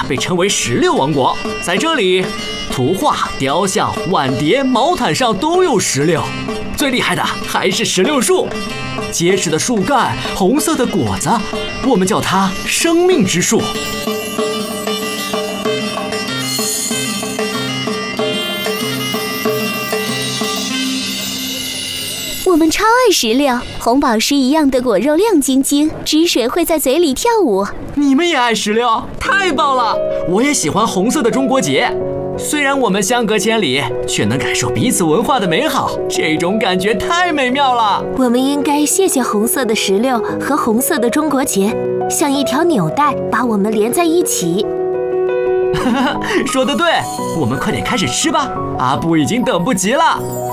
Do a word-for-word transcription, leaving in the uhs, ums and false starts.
被称为石榴王国。在这里，图画、雕像、碗碟、毛毯上都有石榴。最厉害的还是石榴树，结实的树干，红色的果子，我们叫它生命之树。 我们超爱石榴，红宝石一样的果肉亮晶晶，汁水会在嘴里跳舞。 你们也爱石榴，太棒了！我也喜欢红色的中国结。虽然我们相隔千里，却能感受彼此文化的美好，这种感觉太美妙了。 我们应该谢谢红色的石榴和红色的中国结，像一条纽带把我们连在一起。 说得对，我们快点开始吃吧，阿布已经等不及了。